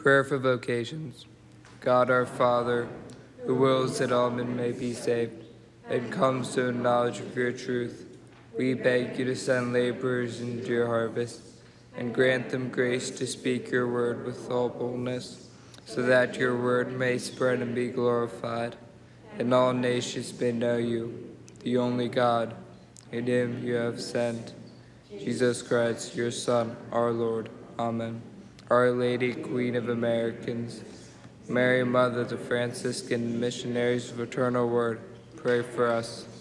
Prayer for vocations. God our Father, who wills that all men may be saved and comes to a knowledge of your truth, we beg you to send laborers into your harvest and grant them grace to speak your word with all boldness, so that your word may spread and be glorified, and all nations may know you, the only God, in him you have sent, Jesus Christ, your Son, our Lord. Amen. Our Lady, Queen of Americans, Mary, Mother of the Franciscan missionaries of Eternal Word, pray for us.